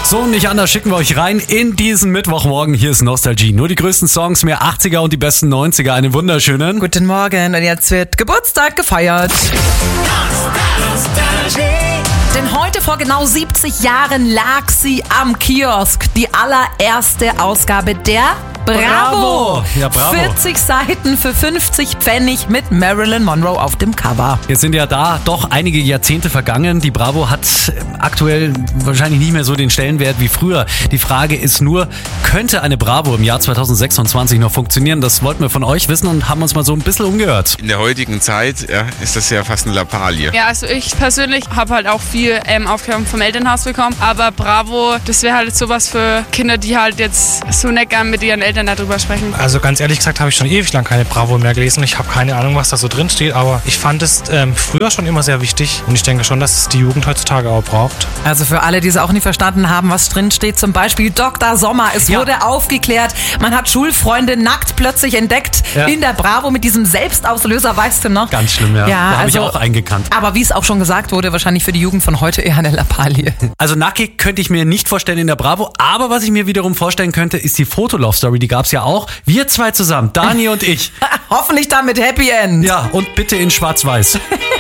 So, nicht anders schicken wir euch rein in diesen Mittwochmorgen. Hier ist Nostalgie. Nur die größten Songs, mehr 80er und die besten 90er. Einen wunderschönen Guten Morgen und jetzt wird Geburtstag gefeiert. Denn heute vor genau 70 Jahren lag sie am Kiosk. Die allererste Ausgabe der Bravo. Ja, Bravo. 40 Seiten für 50 Pfennig mit Marilyn Monroe auf dem Cover. Jetzt sind ja da doch einige Jahrzehnte vergangen. Die Bravo hat aktuell wahrscheinlich nicht mehr so den Stellenwert wie früher. Die Frage ist nur, könnte eine Bravo im Jahr 2026 noch funktionieren? Das wollten wir von euch wissen und haben uns mal so ein bisschen umgehört. In der heutigen Zeit ist das ja fast eine Lappalie. Ja, also ich persönlich habe halt auch viel Aufgaben vom Elternhaus bekommen. Aber Bravo, das wäre halt sowas für Kinder, die halt jetzt so nett gern mit ihren Eltern darüber sprechen. Also ganz ehrlich gesagt habe ich schon ewig lang keine Bravo mehr gelesen. Ich habe keine Ahnung, was da so drin steht, aber ich fand es früher schon immer sehr wichtig und ich denke schon, dass es die Jugend heutzutage auch braucht. Also für alle, die es auch nicht verstanden haben, was drin steht, zum Beispiel Dr. Sommer. Es wurde aufgeklärt, man hat Schulfreunde nackt plötzlich entdeckt in der Bravo mit diesem Selbstauslöser, weißt du noch? Ganz schlimm, ja. Da habe ich auch eingekannt. Aber wie es auch schon gesagt wurde, wahrscheinlich für die Jugend von heute eher eine Lappalie. Also nackig könnte ich mir nicht vorstellen in der Bravo, aber was ich mir wiederum vorstellen könnte, ist die Fotolove-Story, die gab es ja auch. Wir zwei zusammen, Dani und ich. Hoffentlich dann mit Happy End. Ja, und bitte in schwarz-weiß.